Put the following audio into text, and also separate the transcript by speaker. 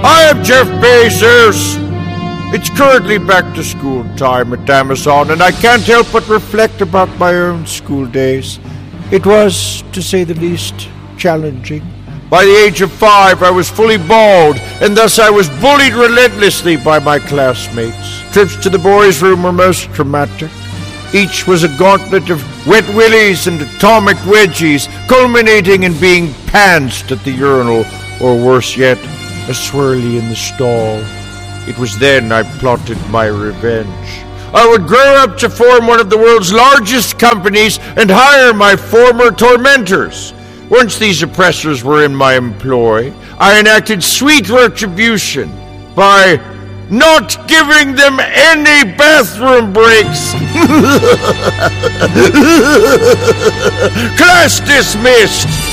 Speaker 1: I am Jeff Bezos. It's currently back to school time at Amazon, and I can't help but reflect about my own school days. It was, to say the least, challenging. By the age of 5, I was fully bald, and thus I was bullied relentlessly by my classmates. Trips to the boys' room were most traumatic. Each was a gauntlet of wet willies and atomic wedgies, culminating in being pantsed at the urinal, or worse yet, a swirly in the stall. It was then I plotted my revenge. I would grow up to form one of the world's largest companies and hire my former tormentors. Once these oppressors were in my employ, I enacted sweet retribution by not giving them any bathroom breaks. Class dismissed.